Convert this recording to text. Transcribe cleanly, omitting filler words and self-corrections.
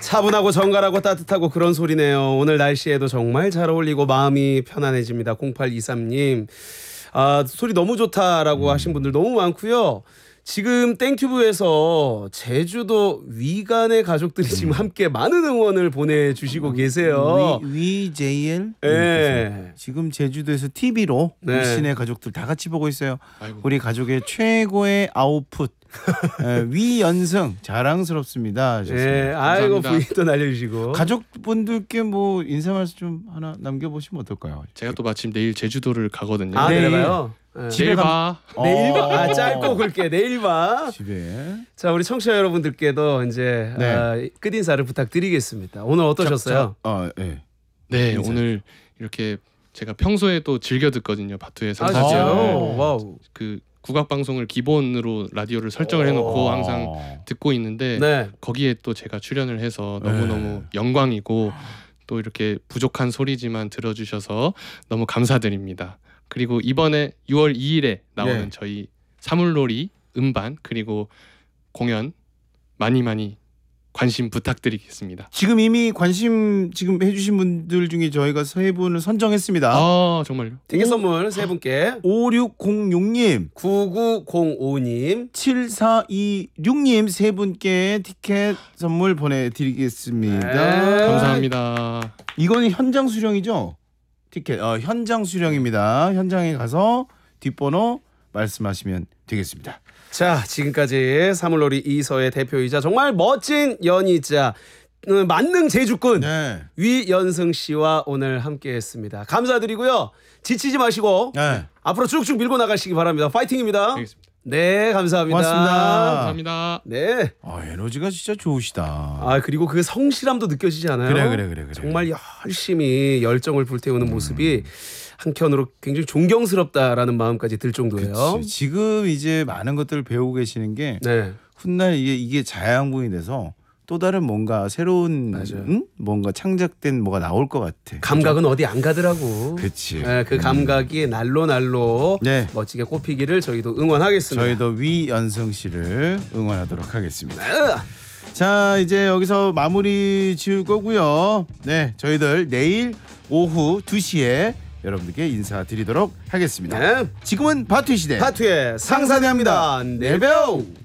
차분하고 정갈하고 따뜻하고 그런 소리네요. 오늘 날씨에도 정말 잘 어울리고 마음이 편안해집니다. 0823님. 소리 너무 좋다라고 하신 분들 너무 많고요. 지금 땡튜브에서 제주도 위간의 가족들이 지금 함께 많은 응원을 보내주시고 계세요. 위JL 네. 지금 제주도에서 TV로 네. 울신의 가족들 다 같이 보고 있어요. 아이고. 우리 가족의 최고의 아웃풋 위연승 자랑스럽습니다. 네, 아이고 감사합니다. 부인도 날려주시고. 가족분들께 뭐 인사 말씀 좀 하나 남겨보시면 어떨까요? 제가 또 마침 내일 제주도를 가거든요. 아, 내일. 내려가요? 집에 내일 봐. 내일 봐. 짧고 굵게 내일 봐. 집에 자, 우리 청취자 여러분들께도 이제 네. 끝인사를 부탁드리겠습니다. 오늘 어떠셨어요? 네. 네, 인사. 오늘 이렇게 제가 평소에 또 즐겨 듣거든요. 바투에서 아, 사실 진짜요? 와우. 그 국악 방송을 기본으로 라디오를 설정을 해놓고 항상 듣고 있는데 네. 거기에 또 제가 출연을 해서 너무너무 영광이고 또 이렇게 부족한 소리지만 들어주셔서 너무 감사드립니다. 그리고 이번에 6월 2일에 나오는 네. 저희 사물놀이 음반 그리고 공연 많이 관심 부탁드리겠습니다. 지금 이미 관심 지금 해주신 분들 중에 저희가 세 분을 선정했습니다. 아 정말요? 티켓 선물 세 분께 5606님 9905님 7426님 세 분께 티켓 선물 보내드리겠습니다. 네. 감사합니다. 이거는 현장 수령이죠? 티켓 현장 수령입니다. 현장에 가서 뒷번호 말씀하시면 되겠습니다. 자, 지금까지 사물놀이 이서의 대표이자 정말 멋진 연이자 만능 제주꾼 네. 위연승 씨와 오늘 함께했습니다. 감사드리고요. 지치지 마시고 네. 앞으로 쭉쭉 밀고 나가시기 바랍니다. 파이팅입니다. 알겠습니다. 네, 감사합니다. 고맙습니다. 감사합니다. 네. 에너지가 진짜 좋으시다. 그리고 그 성실함도 느껴지지 않아요? 그래. 정말 열심히 열정을 불태우는 모습이 한켠으로 굉장히 존경스럽다라는 마음까지 들 정도예요. 그치. 지금 이제 많은 것들을 배우고 계시는 게 네. 훗날 이게 자양분이 돼서 또 다른 뭔가 새로운 맞아요. 뭔가 창작된 뭐가 나올 것 같아. 감각은 어디 안 가더라고. 그치. 네, 그 감각이 날로 네. 멋지게 꼽히기를 저희도 응원하겠습니다. 저희도 위연승 씨를 응원하도록 하겠습니다. 네. 자, 이제 여기서 마무리 지을 거고요. 네, 저희들 내일 오후 2시에 여러분들께 인사드리도록 하겠습니다. 네. 지금은 바투 시대 파투의 상상합니다. 네병.